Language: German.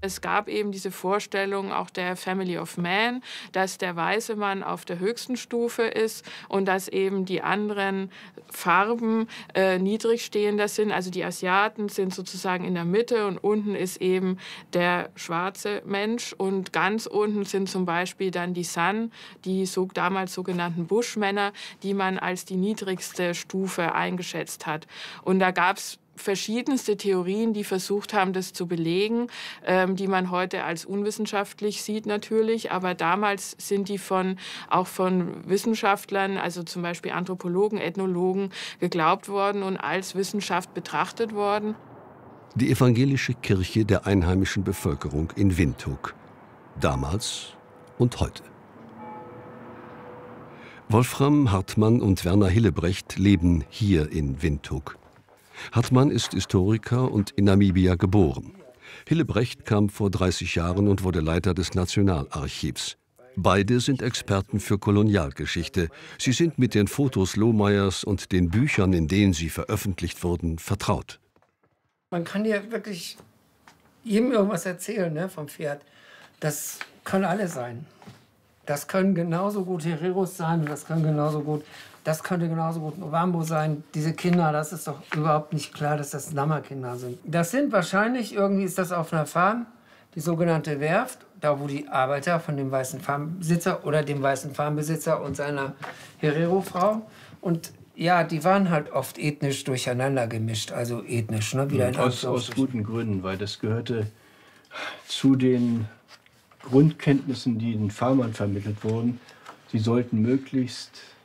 Es gab eben diese Vorstellung auch der Family of Man, dass der weiße Mann auf der höchsten Stufe ist und dass eben die anderen Farben niedrigstehender sind. Also die Asiaten sind sozusagen in der Mitte und unten ist eben der schwarze Mensch und ganz unten sind zum Beispiel dann die San, die damals sogenannten Buschmänner, die man als die niedrigste Stufe eingeschätzt hat. Und da gab es verschiedenste Theorien, die versucht haben, das zu belegen, die man heute als unwissenschaftlich sieht natürlich. Aber damals sind die auch von Wissenschaftlern, also zum Beispiel Anthropologen, Ethnologen, geglaubt worden und als Wissenschaft betrachtet worden. Die evangelische Kirche der einheimischen Bevölkerung in Windhoek. Damals und heute. Wolfram Hartmann und Werner Hillebrecht leben hier in Windhoek. Hartmann ist Historiker und in Namibia geboren. Hillebrecht kam vor 30 Jahren und wurde Leiter des Nationalarchivs. Beide sind Experten für Kolonialgeschichte. Sie sind mit den Fotos Lohmeyers und den Büchern, in denen sie veröffentlicht wurden, vertraut. Man kann dir wirklich jedem irgendwas erzählen, ne, vom Pferd. Das können alle sein. Das können genauso gut Hereros sein, das könnte genauso gut Ovambo sein. Diese Kinder, das ist doch überhaupt nicht klar, dass das Nama-Kinder sind. Das sind wahrscheinlich, irgendwie ist das auf einer Farm, die sogenannte Werft, da wo die Arbeiter von dem weißen Farmbesitzer oder dem weißen Farmbesitzer und seiner Herero-Frau. Und ja, die waren halt oft ethnisch durcheinander gemischt, also ethnisch, ne? Wieder in aus guten Gründen, weil das gehörte zu den Grundkenntnissen, die den Farmern vermittelt wurden. Sie sollten möglichst